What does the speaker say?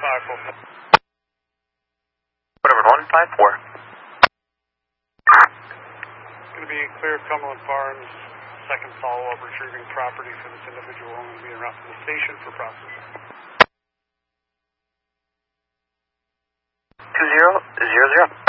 Whatever, 154. Going to be clear of Cumberland Farms, second follow-up, retrieving property for this individual and being routed to the station for processing. 2000.